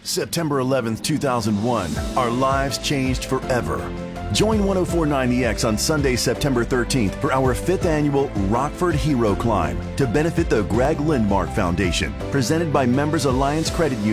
September 11th, 2001, our lives changed forever. Join 1049EX on Sunday, September 13th for our 5th annual Rockford Hero Climb to benefit the Greg Lindmark Foundation, presented by Members Alliance Credit Union.